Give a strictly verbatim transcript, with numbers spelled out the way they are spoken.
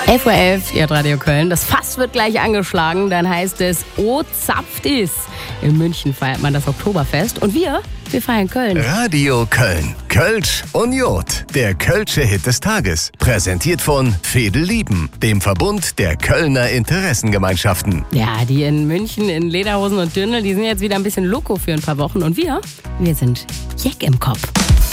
elf Uhr elf, ihr Radio Köln. Das Fass wird gleich angeschlagen. Dann heißt es O zapft is. In München feiert man das Oktoberfest. Und wir, wir feiern Köln. Radio Köln. Kölsch und Jod. Der Kölsche Hit des Tages. Präsentiert von Fedel Lieben, dem Verbund der Kölner Interessengemeinschaften. Ja, die in München in Lederhosen und Dirndl, die sind jetzt wieder ein bisschen loco für ein paar Wochen. Und wir, wir sind Jack im Kopf.